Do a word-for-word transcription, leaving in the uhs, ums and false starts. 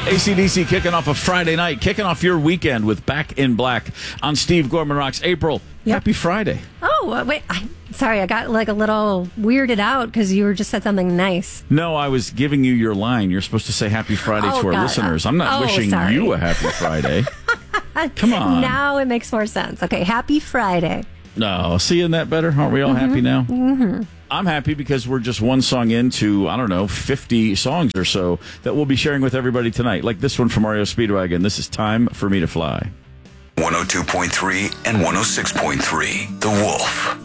A C D C kicking off a Friday night, kicking off your weekend with Back in Black on Steve Gorman Rocks. April, Yep. happy Friday. Oh, uh, wait. I'm sorry. I got like a little weirded out because you were just said something nice. No, I was giving you your line. You're supposed to say happy Friday Oh, to our God. listeners. I'm not Oh, wishing sorry. you a happy Friday. Come on. Now it makes more sense. Okay. Happy Friday. No, seeing that better? Aren't we all Mm-hmm. happy now? Mm-hmm. I'm happy because we're just one song into, I don't know, fifty songs or so that we'll be sharing with everybody tonight. Like this one from R E O Speedwagon. This is Time for Me to Fly. one oh two point three and one oh six point three, The Wolf.